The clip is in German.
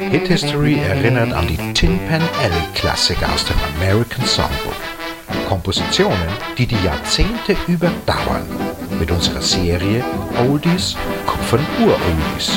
Hit History erinnert an die Tin Pan Alley Klassiker aus dem American Songbook. Kompositionen, die die Jahrzehnte überdauern. Mit unserer Serie Oldies, Kupfern Ur-Oldies.